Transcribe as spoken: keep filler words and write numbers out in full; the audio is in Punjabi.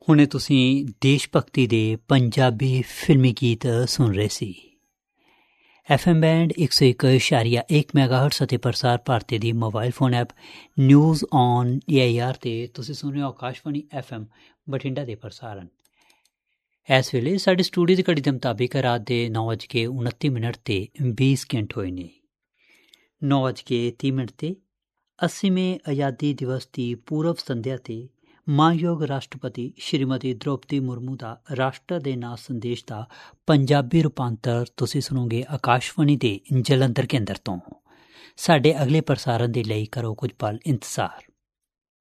ਹੁਣੇ ਤੁਸੀਂ ਦੇਸ਼ ਭਗਤੀ ਦੇ ਪੰਜਾਬੀ ਫਿਲਮੀ ਗੀਤ ਸੁਣ ਰਹੇ ਸੀ। ਐਫ ਐਮ ਬੈਂਡ ਇੱਕ ਸੌ ਇੱਕ ਇਸ਼ਾਰੀਆ ਇੱਕ ਮੈਗਾਹਰਟਸ ਅਤੇ ਪ੍ਰਸਾਰ ਭਾਰਤੀ ਦੀ mobile phone app news on A I R 'ਤੇ ਤੁਸੀਂ ਸੁਣ ਰਹੇ ਹੋ ਆਕਾਸ਼ਵਾਣੀ ਐਫ ਐਮ ਬਠਿੰਡਾ ਦੇ ਪ੍ਰਸਾਰਣ। ਇਸ ਵੇਲੇ ਸਾਡੇ ਸਟੂਡੀਓ ਦੀ ਘੜੀ ਦੇ ਮੁਤਾਬਿਕ ਰਾਤ ਦੇ ਨੌ ਵੱਜ ਕੇ ਉਨੱਤੀ ਮਿੰਟ ਅਤੇ ਵੀਹ ਸਕਿੰਟ ਹੋਏ ਨੇ। ਨੌ ਵੱਜ ਕੇ ਤੀਹ ਮਿੰਟ 'ਤੇ ਅੱਸੀਵੇਂ ਆਜ਼ਾਦੀ ਦਿਵਸ ਦੀ ਪੂਰਵ ਸੰਧਿਆ 'ਤੇ ਮਾਨਯੋਗ ਰਾਸ਼ਟਰਪਤੀ ਸ਼੍ਰੀਮਤੀ ਦ੍ਰੋਪਦੀ ਮੁਰਮੂ ਦਾ ਰਾਸ਼ਟਰ ਦੇ ਨਾਂ ਸੰਦੇਸ਼ ਦਾ ਪੰਜਾਬੀ ਰੂਪਾਂਤਰ ਤੁਸੀਂ ਸੁਣੋਗੇ ਆਕਾਸ਼ਵਾਣੀ ਦੇ ਜਲੰਧਰ ਕੇਂਦਰ ਤੋਂ। ਸਾਡੇ ਅਗਲੇ ਪ੍ਰਸਾਰਣ ਦੇ ਲਈ ਕਰੋ ਕੁਝ ਪਲ ਇੰਤਜ਼ਾਰ।